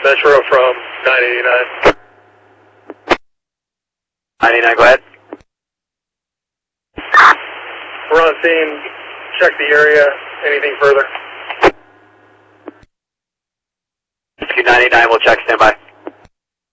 Metro from 989. 99, go ahead. We're on scene. Check the area. Anything further? 299, we'll check standby.